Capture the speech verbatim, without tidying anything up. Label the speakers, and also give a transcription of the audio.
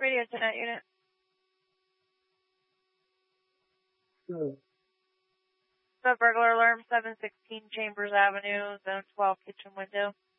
Speaker 1: Radio Tonight Unit.
Speaker 2: Good.
Speaker 1: The burglar alarm, seven sixteen Chambers Avenue, Zone twelve, kitchen window.